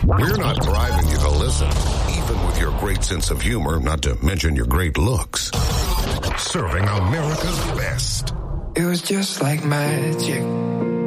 We're not bribing you to listen, even with your great sense of humor, not to mention your great looks. Serving America's best. It was just like magic.